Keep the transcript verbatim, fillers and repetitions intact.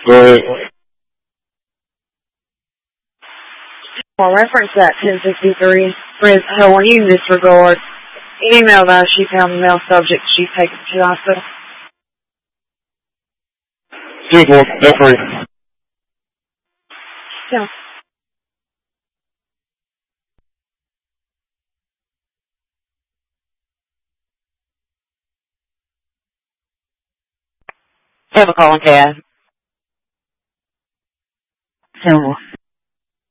Go ahead. Well, reference that ten sixty-three. Friends, no one you disregard. Email that she found the male subject she's taken to the hospital. Just one. That's right. Yeah. Have a call, Dad. So